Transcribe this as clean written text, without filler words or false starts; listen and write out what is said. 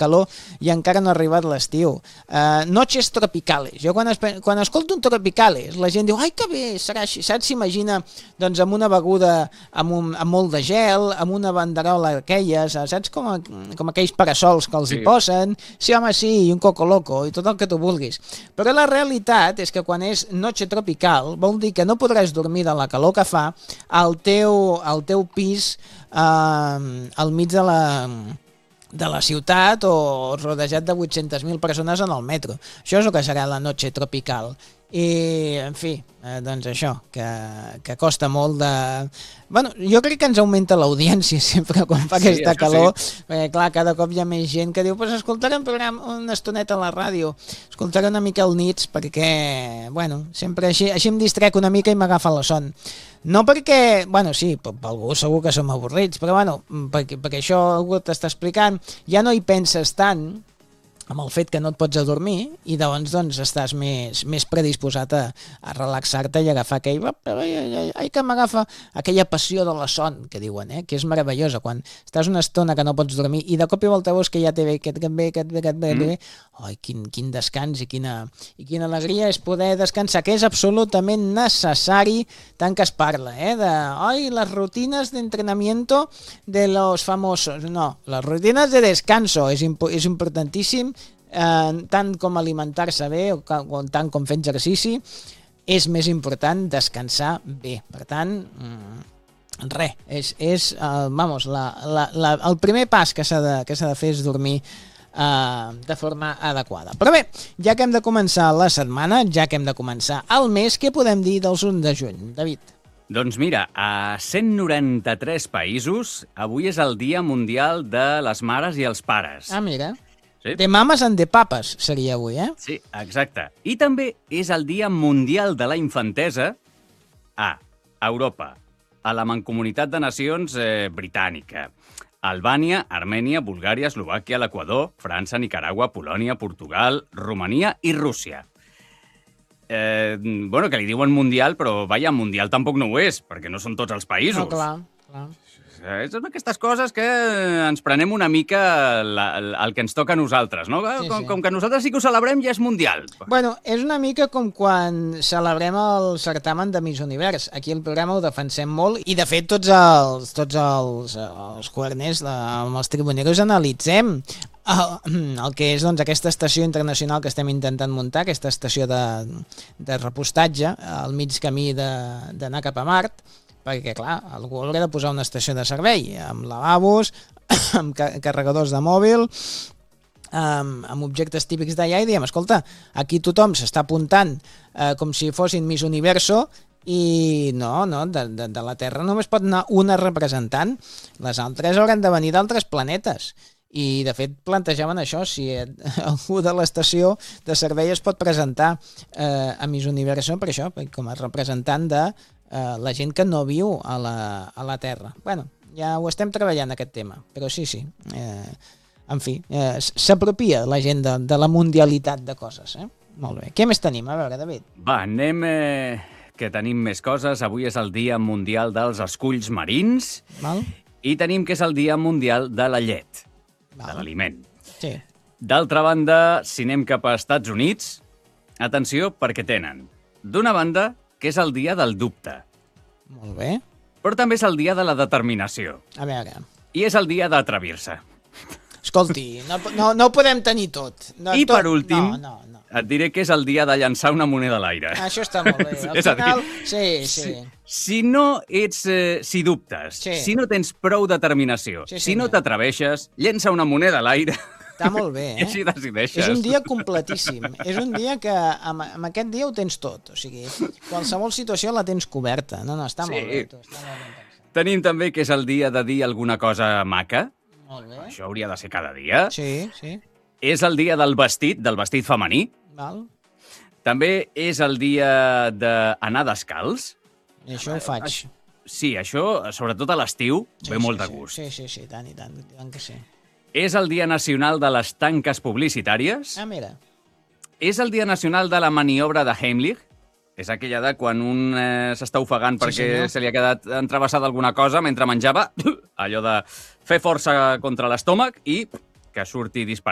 calor i encara no ha arribat l'estiu. Noches tropicales. Jo quan escolto un tropicales, la gent diu, ai, que bé, serà així. Saps? S'imagina doncs, amb una beguda amb molt de gel, amb una banderola aquelles, saps? Com aquells parasols que els hi posen. Sí, home, sí, i un coco loco, i tot el que tu vulguis. Però la realitat és que quan és noche tropical vol dir que no podràs dormir de la calor que fa al teu pis al mig de la ciutat o rodejat de 800.000 persones en el metro. Això és el que serà la noche tropical. I, en fi, doncs això, que costa molt de... Bueno, jo crec que ens augmenta l'audiència sempre quan fa aquesta calor, perquè clar, cada cop hi ha més gent que diu pues escoltaré un programa una estoneta a la ràdio, escoltaré una mica el nits, perquè, bueno, sempre així em distrec una mica i m'agafa la son. No perquè, bueno, sí, per algú segur que som avorrits, però bueno, perquè això algú t'està explicant, ja no hi penses tant amb el fet que no et pots adormir i llavors doncs estàs més predisposat a relaxar-te i agafar que m'agafa aquella passió de la son que diuen, que és meravellosa quan estàs una estona que no pots dormir i de cop i volta veus que ja te ve, que et ve, ai, quin descans i quina alegria és poder descansar, que és absolutament necessari tant que es parla, de les rutines d'entrenamiento de los famosos, no, les rutines de descanso és importantíssim, tant com alimentar-se bé o tant com fer exercici, és més important descansar bé. Per tant, res, és el primer pas que s'ha de fer és dormir de forma adequada. Però bé, ja que hem de començar la setmana, ja que hem de començar el mes, què podem dir dels 1 de juny, David? Doncs mira, a 193 països, avui és el Dia Mundial de les Mares i els Pares. Ah, mira. Sí. De mames and de papes seria avui, Sí, exacte. I també és el Dia Mundial de la Infantesa a Europa, a la Mancomunitat de Nacions britànica, Albània, Armènia, Bulgària, Eslovàquia, l'Equador, França, Nicaragua, Polònia, Portugal, Romania i Rússia. Bueno, que li diuen mundial, però vaja, mundial tampoc no ho és, perquè no són tots els països. No, clar. Són aquestes coses que ens prenem una mica el que ens toca a nosaltres, no? Com que nosaltres sí que ho celebrem, ja és mundial. Bueno, és una mica com quan celebrem el certamen de Miss Univers. Aquí al programa ho defensem molt i, de fet, tots els cuerners amb els tribuneros analitzem el que és doncs, aquesta estació internacional que estem intentant muntar, aquesta estació de repostatge al mig camí d'anar cap a Mart, perquè, clar, algú hauria de posar una estació de servei, amb lavabos, amb carregadors de mòbil, amb objectes típics d'allà, i diem, escolta, aquí tothom s'està apuntant com si fossin Miss Universo, i no, de la Terra només pot anar una representant, les altres hauran de venir d'altres planetes. I, de fet, plantejaven això, si algú de l'estació de servei es pot presentar a Miss Universo per això, com a representant de la gent que no viu a la Terra. Bueno, ja ho estem treballant, aquest tema, però sí. En fi, s'apropia la gent de la mundialitat de coses. Molt bé. Què més tenim? A veure, David. Va, anem... que tenim més coses. Avui és el Dia Mundial dels Esculls Marins. Val. I tenim que és el Dia Mundial de la Llet, de l'aliment. Sí. D'altra banda, si anem cap a Estats Units, atenció, perquè tenen, d'una banda, que és el dia del dubte. Molt bé. Però també és el dia de la determinació. A veure. I és el dia d'atrevir-se. Escolti, no ho podem tenir tot. I per últim, et diré que és el dia de llançar una moneda a l'aire. Això està molt bé. Al final, sí. Si no ets... si dubtes, si no tens prou determinació, si no t'atreveixes, llença una moneda a l'aire. Està molt bé, I així decideixes. És un dia completíssim. És un dia que amb aquest dia ho tens tot. O sigui, qualsevol situació la tens coberta. No, està molt bé. Tenim també que és el dia de dir alguna cosa maca. Molt bé. Això hauria de ser cada dia. Sí. És el dia del vestit femení. Val. També és el dia d'anar descalç. I això ho faig. Sí, això, sobretot a l'estiu, ve molt de gust. Sí, tant i tant que sí. És el dia nacional de les tanques publicitàries. Ah, mira. És el dia nacional de la maniobra de Heimlich. És aquella de quan un s'està ofegant perquè se li ha quedat entrevessada alguna cosa mentre menjava, allò de fer força contra l'estómac i que surti disparat.